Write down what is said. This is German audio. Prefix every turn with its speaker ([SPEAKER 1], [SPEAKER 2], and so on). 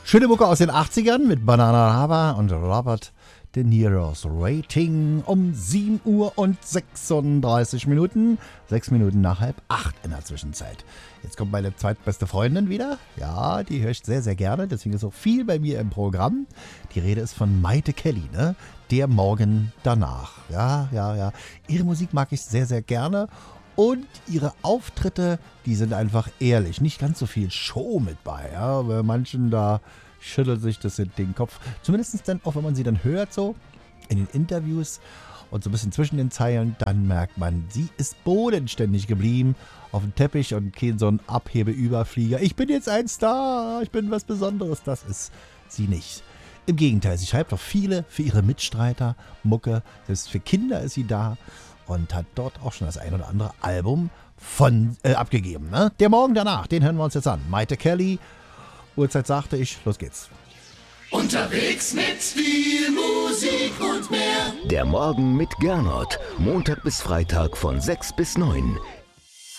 [SPEAKER 1] Schöne Mucke aus den 80ern mit Bananarama und Robert De Niro's Rating um 7 Uhr und 36 Minuten. 6 Minuten nach 7:30 in der Zwischenzeit. Jetzt kommt meine zweitbeste Freundin wieder. Ja, die höre ich sehr, sehr gerne. Deswegen ist auch viel bei mir im Programm. Die Rede ist von Mayte Kelly, ne? Der Morgen danach. Ja. Ihre Musik mag ich sehr, sehr gerne. Und ihre Auftritte, die sind einfach ehrlich. Nicht ganz so viel Show mit bei. Ja? Bei manchen da schüttelt sich das den Kopf. Zumindest dann auch, wenn man sie dann hört so in den Interviews und so ein bisschen zwischen den Zeilen, dann merkt man, sie ist bodenständig geblieben auf dem Teppich und kein so ein Abhebeüberflieger. Ich bin jetzt ein Star, ich bin was Besonderes. Das ist sie nicht. Im Gegenteil, sie schreibt auch viele für ihre Mitstreiter Mucke. Selbst für Kinder ist sie da und hat dort auch schon das ein oder andere Album abgegeben. Ne? Der Morgen danach, den hören wir uns jetzt an. Mayte Kelly, Uhrzeit sagte ich, los geht's.
[SPEAKER 2] Unterwegs mit viel Musik und mehr.
[SPEAKER 3] Der Morgen mit Gernot. Montag bis Freitag von 6 bis 9.